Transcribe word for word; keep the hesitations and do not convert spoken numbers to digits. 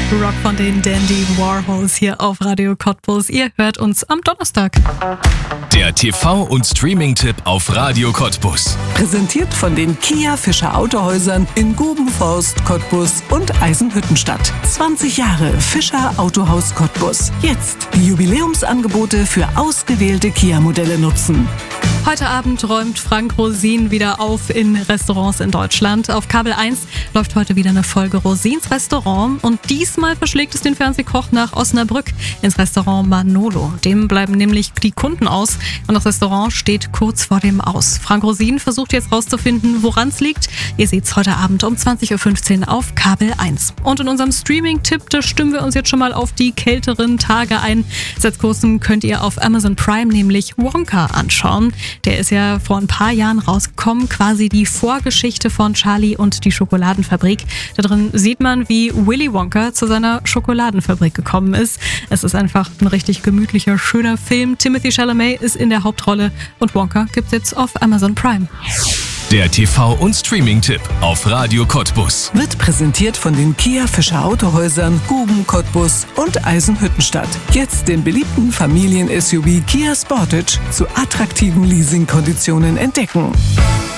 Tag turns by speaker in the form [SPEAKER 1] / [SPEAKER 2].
[SPEAKER 1] Rock von den Dandy Warhols hier auf Radio Cottbus. Ihr hört uns am Donnerstag.
[SPEAKER 2] Der T V- und Streaming-Tipp auf Radio Cottbus.
[SPEAKER 3] Präsentiert von den Kia Fischer Autohäusern in Gubenforst, Cottbus und Eisenhüttenstadt. zwanzig Jahre Fischer Autohaus Cottbus. Jetzt die Jubiläumsangebote für ausgewählte Kia-Modelle nutzen.
[SPEAKER 1] Heute Abend räumt Frank Rosin wieder auf in Restaurants in Deutschland. Auf Kabel eins läuft heute wieder eine Folge Rosins Restaurant und diesmal verschlägt es den Fernsehkoch nach Osnabrück ins Restaurant Manolo. Dem bleiben nämlich die Kunden aus und das Restaurant steht kurz vor dem Aus. Frank Rosin versucht jetzt rauszufinden, woran es liegt. Ihr seht's heute Abend um zwanzig Uhr fünfzehn auf Kabel eins. Und in unserem Streaming-Tipp, da stimmen wir uns jetzt schon mal auf die kälteren Tage ein. Seit kurzem könnt ihr auf Amazon Prime nämlich Wonka anschauen. Der ist ja vor ein paar Jahren rausgekommen, quasi die Vorgeschichte von Charlie und die Schokoladenfabrik. Da drin sieht man, wie Willy Wonka zu seiner Schokoladenfabrik gekommen ist. Es ist einfach ein richtig gemütlicher, schöner Film. Timothée Chalamet ist in der Hauptrolle und Wonka gibt's jetzt auf Amazon Prime.
[SPEAKER 2] Der T V- und Streaming-Tipp auf Radio Cottbus.
[SPEAKER 3] Wird präsentiert von den Kia Fischer Autohäusern Guben, Cottbus und Eisenhüttenstadt. Jetzt den beliebten Familien-S U V Kia Sportage zu attraktiven Leasingkonditionen entdecken.